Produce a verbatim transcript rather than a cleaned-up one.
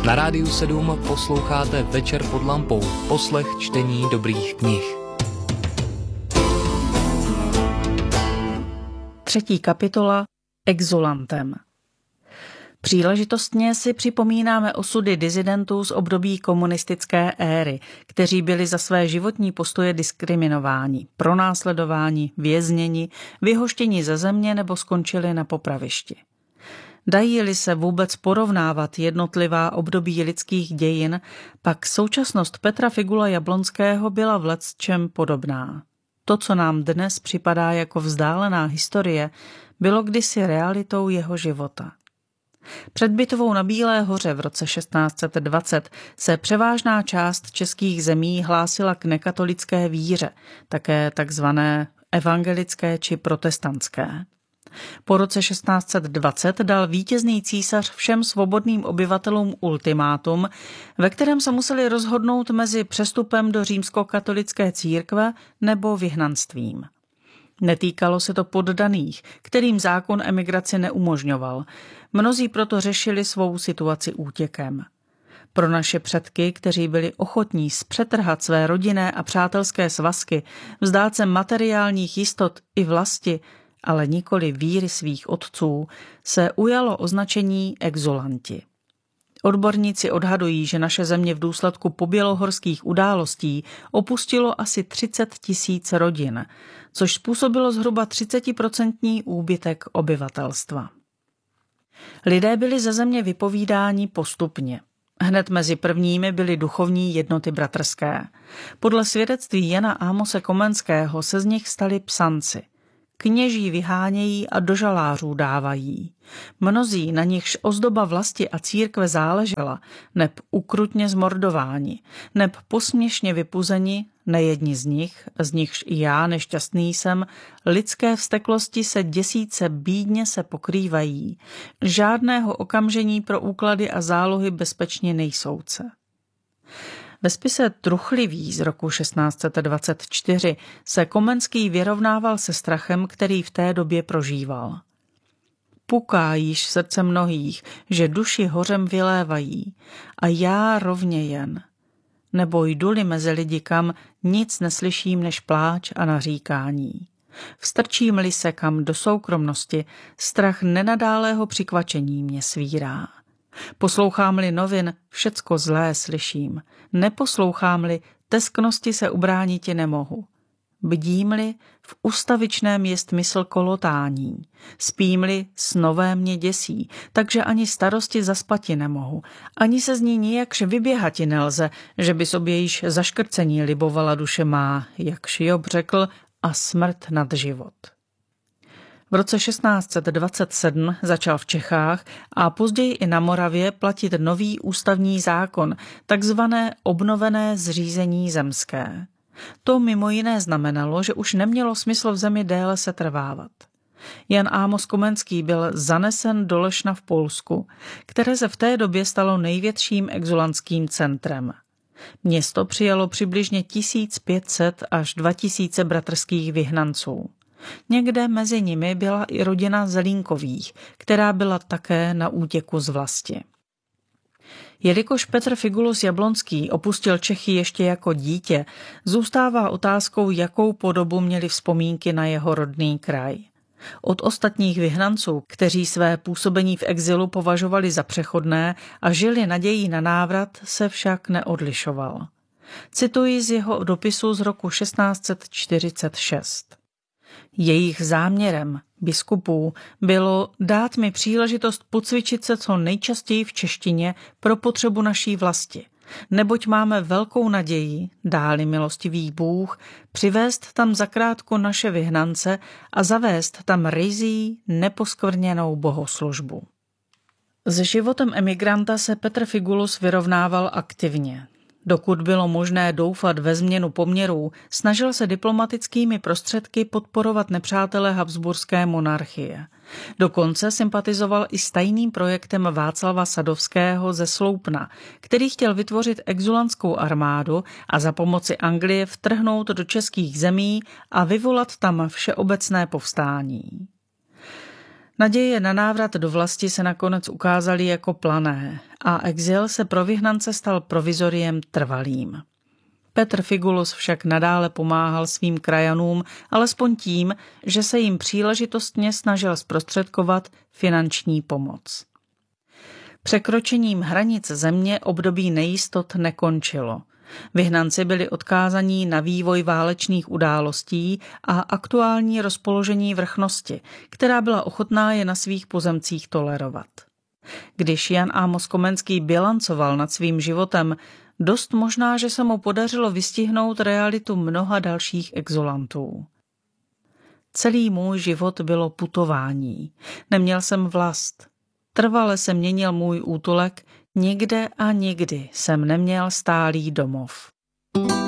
Na Rádiu sedm posloucháte Večer pod lampou, poslech čtení dobrých knih. Třetí kapitola Exulantem. Příležitostně si připomínáme osudy disidentů z období komunistické éry, kteří byli za své životní postoje diskriminováni, pronásledováni, vězněni, vyhoštěni ze země nebo skončili na popravišti. Dají-li se vůbec porovnávat jednotlivá období lidských dějin, pak současnost Petra Figula Jablonského byla v lecčem podobná. To, co nám dnes připadá jako vzdálená historie, bylo kdysi realitou jeho života. Před bitvou na Bílé hoře v roce šestnáct set dvacet se převážná část českých zemí hlásila k nekatolické víře, také takzvané evangelické či protestantské. Po roce šestnáct set dvacet dal vítězný císař všem svobodným obyvatelům ultimátum, ve kterém se museli rozhodnout mezi přestupem do římskokatolické církve nebo vyhnanstvím. Netýkalo se to poddaných, kterým zákon emigraci neumožňoval. Mnozí proto řešili svou situaci útěkem. Pro naše předky, kteří byli ochotní zpřetrhat své rodinné a přátelské svazky, vzdát se materiálních jistot i vlasti, ale nikoli víry svých otců, se ujalo označení exulanti. Odborníci odhadují, že naše země v důsledku pobělohorských událostí opustilo asi třicet tisíc rodin, což způsobilo zhruba třicetiprocentní úbytek obyvatelstva. Lidé byli ze země vypovídáni postupně. Hned mezi prvními byly duchovní jednoty bratrské. Podle svědectví Jana Ámose Komenského se z nich stali psanci. Kněží vyhánějí a do žalářů dávají. Mnozí, na nichž ozdoba vlasti a církve záležela, neb ukrutně zmordováni, neb posměšně vypuzeni, nejedni z nich, z nichž i já nešťastný jsem, lidské vzteklosti se děsíce bídně se pokrývají, žádného okamžení pro úklady a zálohy bezpečně nejsouce. Ve spise Truchlivý z roku šestnáct set dvacet čtyři se Komenský vyrovnával se strachem, který v té době prožíval. Puká již srdce mnohých, že duši hořem vylévají, a já rovně jen. Nebo jdu-li mezi lidi kam, nic neslyším než pláč a naříkání. Vstrčím-li se kam do soukromnosti, strach nenadálého přikvačení mě svírá. Poslouchám-li novin, všecko zlé slyším. Neposlouchám-li, tesknosti se ubrániti nemohu. Bdím-li, v ustavičném jest mysl kolotání. Spím-li, snové mě děsí, takže ani starosti zaspati nemohu. Ani se z ní nijakž vyběhati nelze, že by sobě již zaškrcení libovala duše má, jak Šiob řekl, a smrt nad život. V roce šestnáct set dvacet sedm začal v Čechách a později i na Moravě platit nový ústavní zákon, takzvané obnovené zřízení zemské. To mimo jiné znamenalo, že už nemělo smysl v zemi déle se trvávat. Jan Ámos Komenský byl zanesen do Lešna v Polsku, které se v té době stalo největším exulantským centrem. Město přijalo přibližně tisíc pět set až dva tisíce bratrských vyhnanců. Někde mezi nimi byla i rodina Zelínkových, která byla také na útěku z vlasti. Jelikož Petr Figulus Jablonský opustil Čechy ještě jako dítě, zůstává otázkou, jakou podobu měly vzpomínky na jeho rodný kraj. Od ostatních vyhnanců, kteří své působení v exilu považovali za přechodné a žili nadějí na návrat, se však neodlišoval. Cituji z jeho dopisu z roku šestnáct set čtyřicet šest. Jejich záměrem, biskupů, bylo dát mi příležitost pocvičit se co nejčastěji v češtině pro potřebu naší vlasti, neboť máme velkou naději, dá-li milostivý Bůh, přivést tam zakrátko naše vyhnance a zavést tam ryzí, neposkvrněnou bohoslužbu. S životem emigranta se Petr Figulus vyrovnával aktivně. Dokud bylo možné doufat ve změnu poměrů, snažil se diplomatickými prostředky podporovat nepřátele habsburské monarchie. Dokonce sympatizoval i s tajným projektem Václava Sadovského ze Sloupna, který chtěl vytvořit exulantskou armádu a za pomoci Anglie vtrhnout do českých zemí a vyvolat tam všeobecné povstání. Naděje na návrat do vlasti se nakonec ukázaly jako plané a exil se pro vyhnance stal provizoriem trvalým. Petr Figulus však nadále pomáhal svým krajanům, alespoň tím, že se jim příležitostně snažil zprostředkovat finanční pomoc. Překročením hranic země období nejistot nekončilo. Vyhnanci byli odkázaní na vývoj válečných událostí a aktuální rozpoložení vrchnosti, která byla ochotná je na svých pozemcích tolerovat. Když Jan Amos Komenský bilancoval nad svým životem, dost možná, že se mu podařilo vystihnout realitu mnoha dalších exulantů. Celý můj život bylo putování. Neměl jsem vlast. Trvale se měnil můj útulek, nikde a nikdy jsem neměl stálý domov.